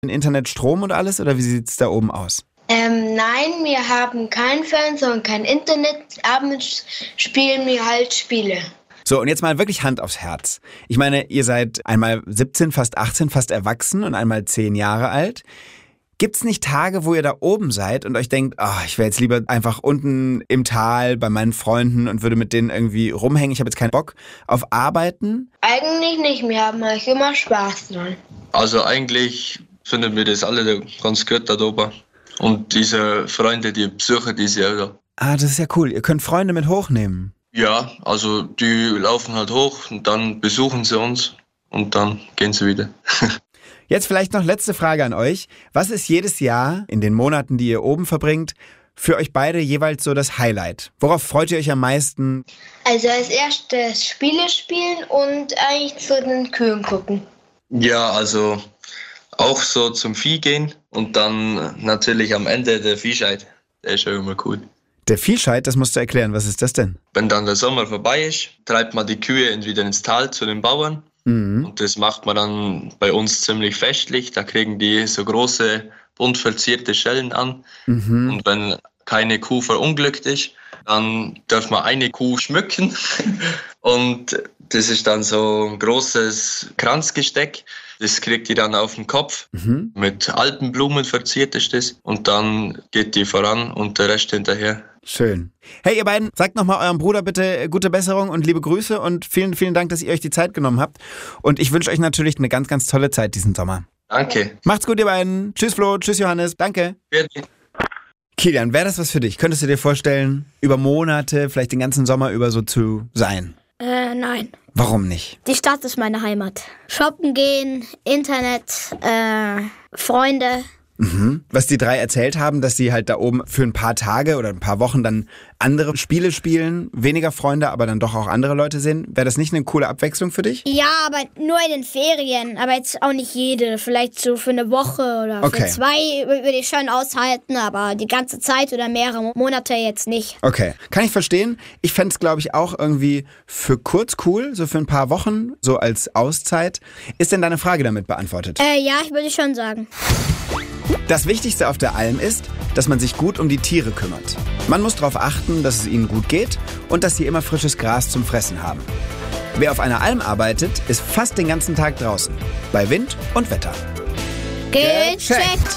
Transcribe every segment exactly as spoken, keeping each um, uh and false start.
Internet, Strom und alles? Oder wie sieht es da oben aus? Ähm, nein, wir haben kein Fernseher und kein Internet. Abends spielen wir halt Spiele. So, und jetzt mal wirklich Hand aufs Herz. Ich meine, ihr seid einmal siebzehn, fast achtzehn, fast erwachsen und einmal zehn Jahre alt. Gibt's nicht Tage, wo ihr da oben seid und euch denkt, ach, ich wäre jetzt lieber einfach unten im Tal bei meinen Freunden und würde mit denen irgendwie rumhängen, ich habe jetzt keinen Bock auf Arbeiten? Eigentlich nicht, wir haben eigentlich immer Spaß dran. Also eigentlich finden wir das alle ganz gut da oben. Und diese Freunde, die besuchen die sehr da. Ah, das ist ja cool. Ihr könnt Freunde mit hochnehmen. Ja, also die laufen halt hoch und dann besuchen sie uns und dann gehen sie wieder. Jetzt vielleicht noch letzte Frage an euch. Was ist jedes Jahr in den Monaten, die ihr oben verbringt, für euch beide jeweils so das Highlight? Worauf freut ihr euch am meisten? Also als erstes Spiele spielen und eigentlich zu den Kühen gucken. Ja, also auch so zum Vieh gehen und dann natürlich am Ende der Viehscheid. Der ist schon immer cool. Der Viehscheid, das musst du erklären. Was ist das denn? Wenn dann der Sommer vorbei ist, treibt man die Kühe entweder ins Tal zu den Bauern. Mhm. Und das macht man dann bei uns ziemlich festlich. Da kriegen die so große, bunt verzierte Schellen an. Mhm. Und wenn keine Kuh verunglückt ist, dann darf man eine Kuh schmücken. Und das ist dann so ein großes Kranzgesteck. Das kriegt die dann auf den Kopf. Mhm. Mit Alpenblumen verziert ist das. Und dann geht die voran und der Rest hinterher. Schön. Hey, ihr beiden, sagt nochmal eurem Bruder bitte gute Besserung und liebe Grüße und vielen, vielen Dank, dass ihr euch die Zeit genommen habt. Und ich wünsche euch natürlich eine ganz, ganz tolle Zeit diesen Sommer. Danke. Macht's gut, ihr beiden. Tschüss, Flo. Tschüss, Johannes. Danke. Bitte. Kilian, wäre das was für dich? Könntest du dir vorstellen, über Monate, vielleicht den ganzen Sommer über so zu sein? Äh, nein. Warum nicht? Die Stadt ist meine Heimat. Shoppen gehen, Internet, äh, Freunde. Mhm. Was die drei erzählt haben, dass sie halt da oben für ein paar Tage oder ein paar Wochen dann andere Spiele spielen, weniger Freunde, aber dann doch auch andere Leute sehen. Wäre das nicht eine coole Abwechslung für dich? Ja, aber nur in den Ferien, aber jetzt auch nicht jede. Vielleicht so für eine Woche oder okay. für zwei würde ich schon aushalten, aber die ganze Zeit oder mehrere Monate jetzt nicht. Okay, kann ich verstehen. Ich fände es, glaube ich, auch irgendwie für kurz cool, so für ein paar Wochen, so als Auszeit. Ist denn deine Frage damit beantwortet? Äh, ja, ich würde schon sagen. Das Wichtigste auf der Alm ist, dass man sich gut um die Tiere kümmert. Man muss darauf achten, dass es ihnen gut geht und dass sie immer frisches Gras zum Fressen haben. Wer auf einer Alm arbeitet, ist fast den ganzen Tag draußen. Bei Wind und Wetter. Gecheckt!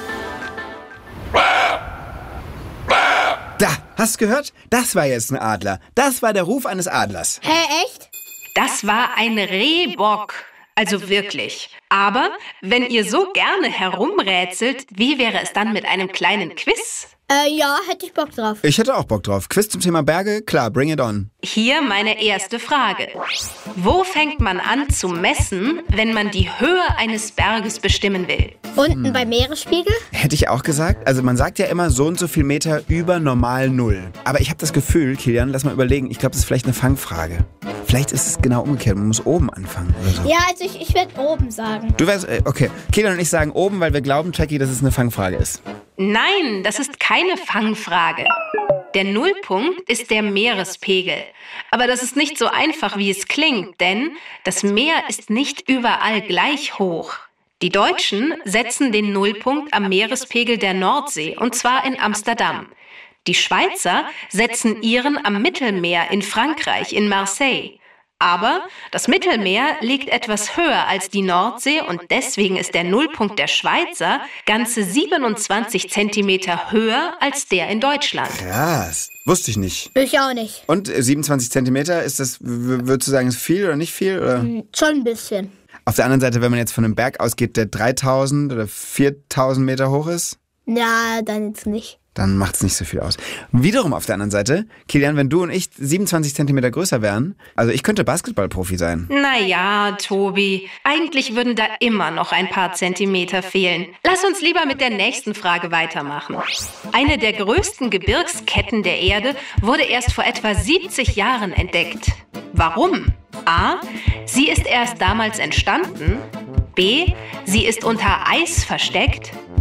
Da, hast du gehört? Das war jetzt ein Adler. Das war der Ruf eines Adlers. Hä, echt? Das war ein Rehbock. Also wirklich. Aber wenn ihr so gerne herumrätselt, wie wäre es dann mit einem kleinen Quiz? Äh, ja, hätte ich Bock drauf. Ich hätte auch Bock drauf. Quiz zum Thema Berge? Klar, bring it on. Hier meine erste Frage. Wo fängt man an zu messen, wenn man die Höhe eines Berges bestimmen will? Unten hm. beim Meeresspiegel? Hätte ich auch gesagt. Also man sagt ja immer so und so viel Meter über normal Null. Aber ich habe das Gefühl, Kilian, lass mal überlegen, ich glaube, das ist vielleicht eine Fangfrage. Vielleicht ist es genau umgekehrt, man muss oben anfangen oder so. Ja, also ich, ich werde oben sagen. Du wärst, okay. Kilian und ich sagen oben, weil wir glauben, Jackie, dass es eine Fangfrage ist. Nein, das ist keine Fangfrage. Der Nullpunkt ist der Meerespegel. Aber das ist nicht so einfach, wie es klingt, denn das Meer ist nicht überall gleich hoch. Die Deutschen setzen den Nullpunkt am Meerespegel der Nordsee, und zwar in Amsterdam. Die Schweizer setzen ihren am Mittelmeer in Frankreich, in Marseille. Aber das Mittelmeer liegt etwas höher als die Nordsee und deswegen ist der Nullpunkt der Schweizer ganze siebenundzwanzig Zentimeter höher als der in Deutschland. Krass, wusste ich nicht. Ich auch nicht. Und siebenundzwanzig Zentimeter, ist das, würdest du sagen, ist viel oder nicht viel? Oder? Schon ein bisschen. Auf der anderen Seite, wenn man jetzt von einem Berg ausgeht, der dreitausend oder viertausend Meter hoch ist? Ja, dann jetzt nicht. Dann macht es nicht so viel aus. Wiederum auf der anderen Seite, Kilian, wenn du und ich siebenundzwanzig Zentimeter größer wären, also ich könnte Basketballprofi sein. Naja, Tobi, eigentlich würden da immer noch ein paar Zentimeter fehlen. Lass uns lieber mit der nächsten Frage weitermachen. Eine der größten Gebirgsketten der Erde wurde erst vor etwa siebzig Jahren entdeckt. Warum? A. Sie ist erst damals entstanden. B. Sie ist unter Eis versteckt.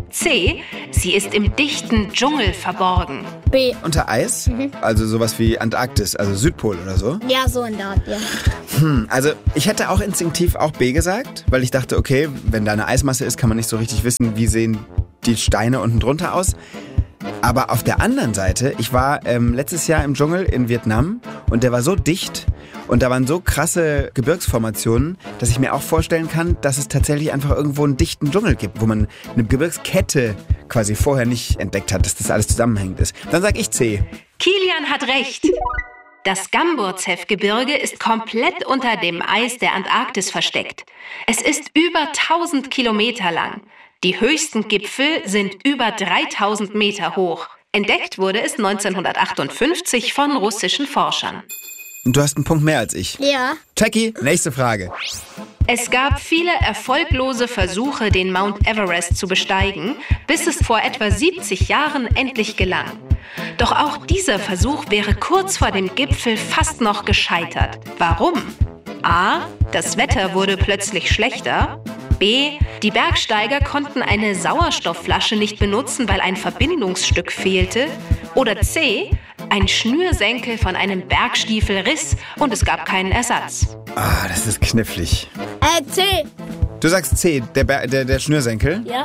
C. Sie ist im dichten Dschungel verborgen. B. Unter Eis? Mhm. Also sowas wie Antarktis, also Südpol oder so? Ja, so in der Art, ja. Hm, also ich hätte auch instinktiv auch B gesagt, weil ich dachte, okay, wenn da eine Eismasse ist, kann man nicht so richtig wissen, wie sehen die Steine unten drunter aus. Aber auf der anderen Seite, ich war ähm, letztes Jahr im Dschungel in Vietnam und der war so dicht und da waren so krasse Gebirgsformationen, dass ich mir auch vorstellen kann, dass es tatsächlich einfach irgendwo einen dichten Dschungel gibt, wo man eine Gebirgskette quasi vorher nicht entdeckt hat, dass das alles zusammenhängend ist. Dann sag ich C. Kilian hat recht. Das Gamburzew-Gebirge ist komplett unter dem Eis der Antarktis versteckt. Es ist über tausend Kilometer lang. Die höchsten Gipfel sind über dreitausend Meter hoch. Entdeckt wurde es neunzehnhundertachtundfünfzig von russischen Forschern. Und du hast einen Punkt mehr als ich. Ja. Jackie, nächste Frage. Es gab viele erfolglose Versuche, den Mount Everest zu besteigen, bis es vor etwa siebzig Jahren endlich gelang. Doch auch dieser Versuch wäre kurz vor dem Gipfel fast noch gescheitert. Warum? A. Das Wetter wurde plötzlich schlechter. B. Die Bergsteiger konnten eine Sauerstoffflasche nicht benutzen, weil ein Verbindungsstück fehlte. Oder C. Ein Schnürsenkel von einem Bergstiefel riss und es gab keinen Ersatz. Ah, das ist knifflig. Äh, C. Du sagst C, der, Ber- der, der Schnürsenkel? Ja.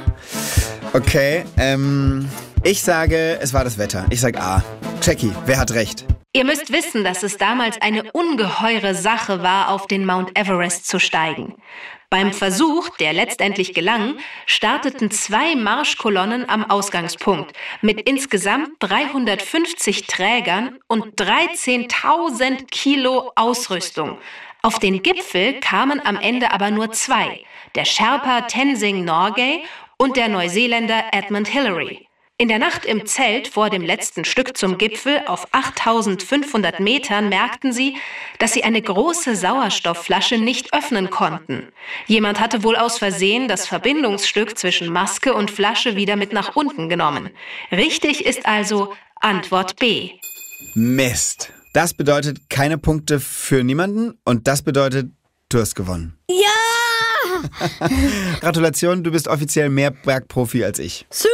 Okay, ähm, ich sage, es war das Wetter. Ich sag A. Jackie, wer hat recht? Ihr müsst wissen, dass es damals eine ungeheure Sache war, auf den Mount Everest zu steigen. Beim Versuch, der letztendlich gelang, starteten zwei Marschkolonnen am Ausgangspunkt mit insgesamt dreihundertfünfzig Trägern und dreizehntausend Kilo Ausrüstung. Auf den Gipfel kamen am Ende aber nur zwei, der Sherpa Tenzing Norgay und der Neuseeländer Edmund Hillary. In der Nacht im Zelt vor dem letzten Stück zum Gipfel auf achttausendfünfhundert Metern merkten sie, dass sie eine große Sauerstoffflasche nicht öffnen konnten. Jemand hatte wohl aus Versehen das Verbindungsstück zwischen Maske und Flasche wieder mit nach unten genommen. Richtig ist also Antwort B. Mist. Das bedeutet keine Punkte für niemanden und das bedeutet, du hast gewonnen. Ja! Gratulation, du bist offiziell mehr Bergprofi als ich. Sü!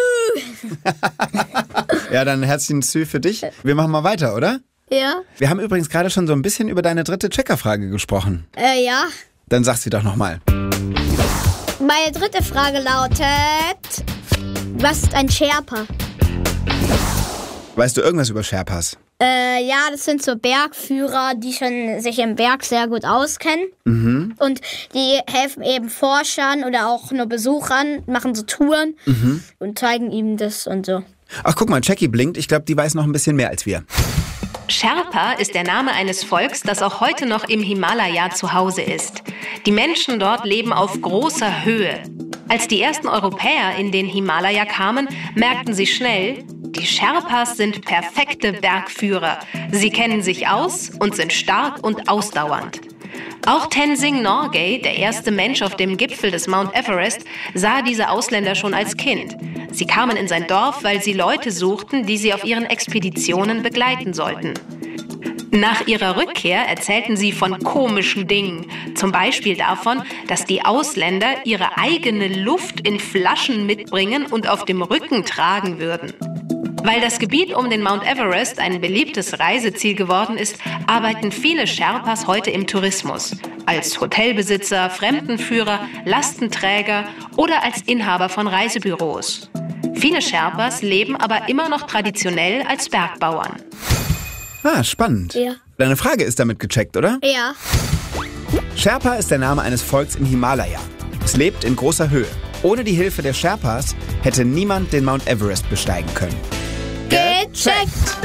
Ja, dann herzlichen Sü für dich. Wir machen mal weiter, oder? Ja. Wir haben übrigens gerade schon so ein bisschen über deine dritte Checkerfrage gesprochen. Äh, ja. Dann sag sie doch nochmal. Meine dritte Frage lautet, was ist ein Sherpa? Weißt du irgendwas über Sherpas? Äh, ja, das sind so Bergführer, die schon sich im Berg sehr gut auskennen. Mhm. Und die helfen eben Forschern oder auch nur Besuchern, machen so Touren mhm. und zeigen ihnen das und so. Ach, guck mal, Jackie blinkt. Ich glaube, die weiß noch ein bisschen mehr als wir. Sherpa ist der Name eines Volks, das auch heute noch im Himalaya zu Hause ist. Die Menschen dort leben auf großer Höhe. Als die ersten Europäer in den Himalaya kamen, merkten sie schnell, die Sherpas sind perfekte Bergführer. Sie kennen sich aus und sind stark und ausdauernd. Auch Tenzing Norgay, der erste Mensch auf dem Gipfel des Mount Everest, sah diese Ausländer schon als Kind. Sie kamen in sein Dorf, weil sie Leute suchten, die sie auf ihren Expeditionen begleiten sollten. Nach ihrer Rückkehr erzählten sie von komischen Dingen. Zum Beispiel davon, dass die Ausländer ihre eigene Luft in Flaschen mitbringen und auf dem Rücken tragen würden. Weil das Gebiet um den Mount Everest ein beliebtes Reiseziel geworden ist, arbeiten viele Sherpas heute im Tourismus. Als Hotelbesitzer, Fremdenführer, Lastenträger oder als Inhaber von Reisebüros. Viele Sherpas leben aber immer noch traditionell als Bergbauern. Ah, spannend. Ja. Deine Frage ist damit gecheckt, oder? Ja. Sherpa ist der Name eines Volks im Himalaya. Es lebt in großer Höhe. Ohne die Hilfe der Sherpas hätte niemand den Mount Everest besteigen können. Gecheckt!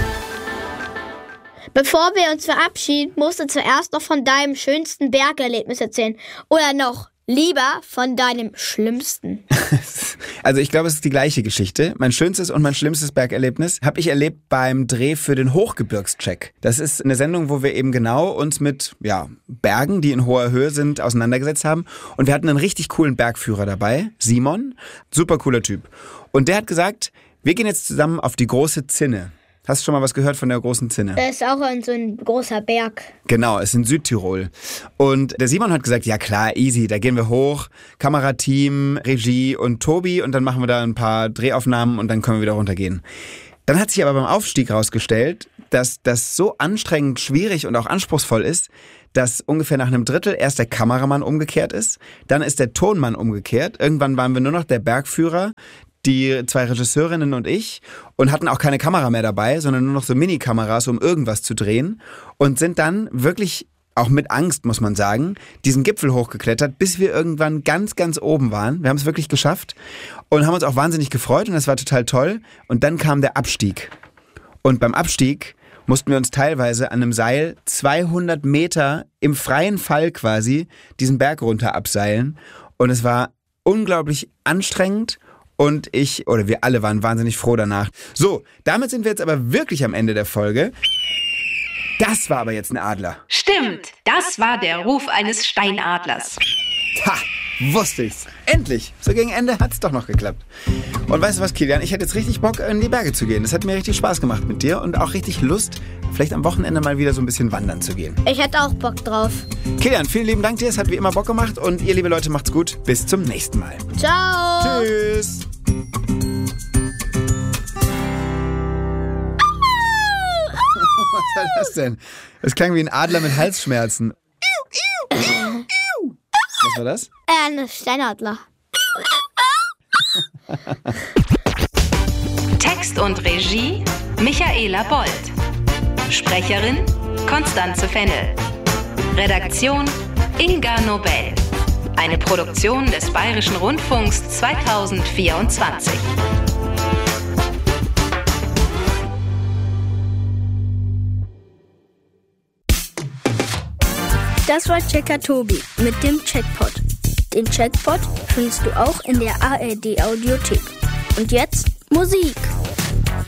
Bevor wir uns verabschieden, musst du zuerst noch von deinem schönsten Bergerlebnis erzählen. Oder noch lieber von deinem schlimmsten. Also ich glaube, es ist die gleiche Geschichte. Mein schönstes und mein schlimmstes Bergerlebnis habe ich erlebt beim Dreh für den Hochgebirgscheck. Das ist eine Sendung, wo wir eben genau uns mit ja, Bergen, die in hoher Höhe sind, auseinandergesetzt haben. Und wir hatten einen richtig coolen Bergführer dabei, Simon. Super cooler Typ. Und der hat gesagt, wir gehen jetzt zusammen auf die große Zinne. Hast du schon mal was gehört von der großen Zinne? Das ist auch so ein großer Berg. Genau, ist in Südtirol. Und der Simon hat gesagt, ja klar, easy, da gehen wir hoch, Kamerateam, Regie und Tobi und dann machen wir da ein paar Drehaufnahmen und dann können wir wieder runtergehen. Dann hat sich aber beim Aufstieg rausgestellt, dass das so anstrengend, schwierig und auch anspruchsvoll ist, dass ungefähr nach einem Drittel erst der Kameramann umgekehrt ist, dann ist der Tonmann umgekehrt, irgendwann waren wir nur noch der Bergführer, die zwei Regisseurinnen und ich und hatten auch keine Kamera mehr dabei, sondern nur noch so Mini-Kameras, um irgendwas zu drehen und sind dann wirklich, auch mit Angst, muss man sagen, diesen Gipfel hochgeklettert, bis wir irgendwann ganz, ganz oben waren. Wir haben es wirklich geschafft und haben uns auch wahnsinnig gefreut und das war total toll. Und dann kam der Abstieg. Und beim Abstieg mussten wir uns teilweise an einem Seil zweihundert Meter im freien Fall quasi diesen Berg runter abseilen. Und es war unglaublich anstrengend. Und ich, oder wir alle waren wahnsinnig froh danach. So, damit sind wir jetzt aber wirklich am Ende der Folge. Das war aber jetzt ein Adler. Stimmt, das war der Ruf eines Steinadlers. Ha, wusste ich's. Endlich. So gegen Ende hat's doch noch geklappt. Und weißt du was, Kilian? Ich hätte jetzt richtig Bock, in die Berge zu gehen. Das hat mir richtig Spaß gemacht mit dir und auch richtig Lust, vielleicht am Wochenende mal wieder so ein bisschen wandern zu gehen. Ich hätte auch Bock drauf. Kilian, vielen lieben Dank dir. Es hat wie immer Bock gemacht. Und ihr, liebe Leute, macht's gut. Bis zum nächsten Mal. Ciao. Tschüss. Was war das denn? Das klang wie ein Adler mit Halsschmerzen. Was war das? Äh, ein Steinadler. Text und Regie Michaela Bold. Sprecherin Constanze Fennel. Redaktion Inga Nobel. Eine Produktion des Bayerischen Rundfunks zweitausendvierundzwanzig. Das war Checker Tobi mit dem Checkpot. Den Checkpot findest du auch in der A R D Audiothek. Und jetzt Musik.